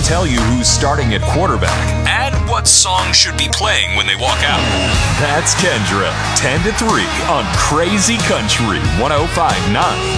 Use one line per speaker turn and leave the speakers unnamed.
tell you who's starting at quarterback and what song should be playing when they walk out. That's Kendra, 10 to 3 on Crazy Country 105.9.